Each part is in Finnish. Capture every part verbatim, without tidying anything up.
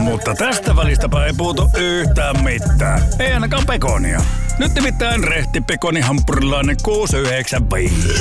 Mutta tästä välistäpä ei puutu yhtään mitään. Ei ainakaan pekonia. Nyt nimittäin rehti pekonihampurilainen kuusi yhdeksänkymmentäviisi.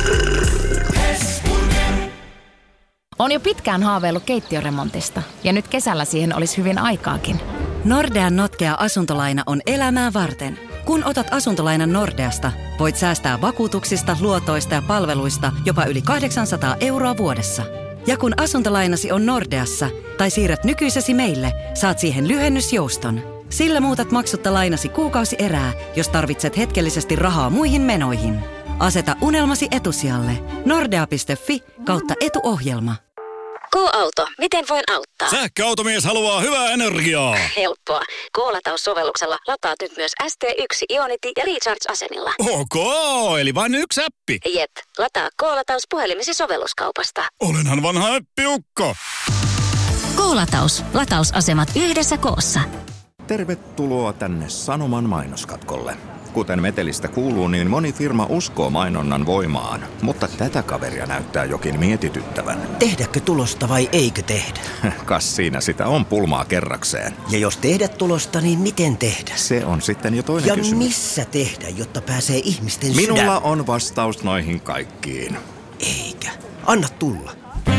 On jo pitkään haaveillut keittiöremontista ja nyt kesällä siihen olisi hyvin aikaakin. Nordean notkea asuntolaina on elämää varten. Kun otat asuntolainan Nordeasta, voit säästää vakuutuksista, luotoista ja palveluista jopa yli kahdeksansataa euroa vuodessa. Ja kun asuntolainasi on Nordeassa tai siirrät nykyisesi meille, saat siihen lyhennysjouston. Sillä muutat maksutta lainasi kuukausi erää, jos tarvitset hetkellisesti rahaa muihin menoihin. Aseta unelmasi etusijalle. Nordea piste fi kautta etuohjelma. K-auto. Miten voin auttaa? Sähköautomies haluaa hyvää energiaa. Helppoa. K-lataussovelluksella lataat nyt myös S T yksi Ionity ja Recharge-asemilla. Ok, eli vain yksi appi. Jep. Lataa K-lataus puhelimesi sovelluskaupasta. Olenhan vanha appiukko. K-lataus. Latausasemat yhdessä koossa. Tervetuloa tänne Sanoman mainoskatkolle. Kuten metelistä kuuluu, niin moni firma uskoo mainonnan voimaan, mutta tätä kaveria näyttää jokin mietityttävän. Tehdäkö tulosta vai eikö tehdä? Kas siinä sitä on pulmaa kerrakseen. Ja jos tehdä tulosta, niin miten tehdä? Se on sitten jo toinen ja kysymys. Ja missä tehdä, jotta pääsee ihmisten Minulla sydän? Minulla on vastaus noihin kaikkiin. Eikä. Anna tulla.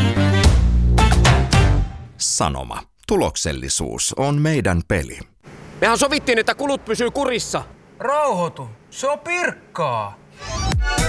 Sanoma. Tuloksellisuus on meidän peli. Mehän sovittiin, että kulut pysyy kurissa. Rauhoitu. Se on Pirkkaa.